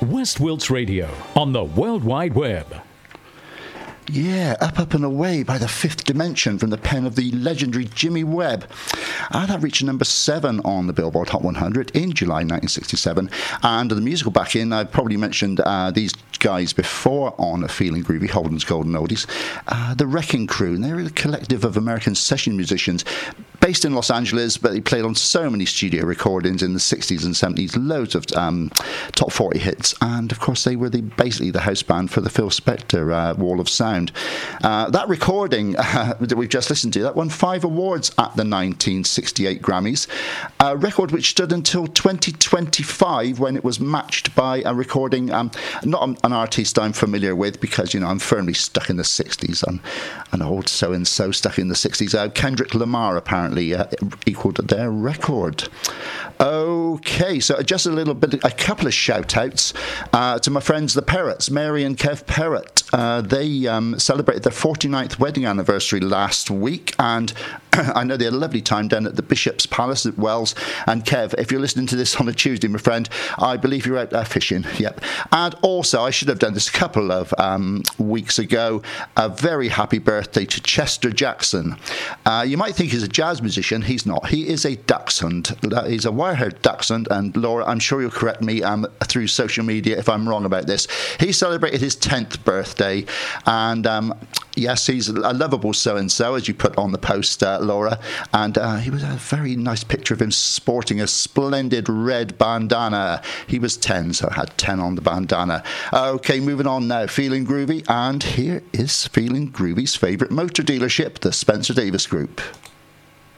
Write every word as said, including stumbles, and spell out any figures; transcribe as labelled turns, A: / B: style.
A: West Wilts Radio on the World Wide Web.
B: Yeah, Up, Up and Away by The Fifth Dimension from the pen of the legendary Jimmy Webb. Uh, that reached number seven on the Billboard Hot one hundred in July nineteen sixty-seven. And the musical backing, I've probably mentioned uh, these guys before on Feeling Groovy, Holden's Golden Oldies. Uh, the Wrecking Crew, and they're a collective of American session musicians based in Los Angeles, but they played on so many studio recordings in the sixties and seventies, loads of um, top forty hits, and of course they were the, basically the house band for the Phil Spector uh, Wall of Sound. Uh, that recording uh, that we've just listened to, that won five awards at the nineteen sixty-eight Grammys, a record which stood until twenty twenty-five when it was matched by a recording, um, not an artist I'm familiar with because, you know, I'm firmly stuck in the sixties. I'm an old so-and-so stuck in the sixties. Uh, Kendrick Lamar apparently uh, equaled their record. Okay, so just a little bit, a couple of shout-outs uh, to my friends the Parrots, Mary and Kev Parrott. Uh, they um, celebrated their forty-ninth wedding anniversary last week, and I know they had a lovely time down at the Bishop's Palace at Wells. And Kev, if you're listening to this on a Tuesday, my friend, I believe you're out there fishing. Yep. And also, I should have done this a couple of um, weeks ago. A very happy birthday to Chester Jackson. Uh, you might think he's a jazz musician. He's not. He is a dachshund. He's a wire-haired dachshund. And Laura, I'm sure you'll correct me um, through social media if I'm wrong about this. He celebrated his tenth birthday. And um, yes, he's a lovable so-and-so, as you put on the post, uh, Laura. And uh, he was a very nice picture of him sporting a splendid red bandana. He was ten, so I had ten on the bandana. Okay, moving on now. Feeling Groovy. And here is Feeling Groovy's favourite motor dealership, the Spencer Davis Group.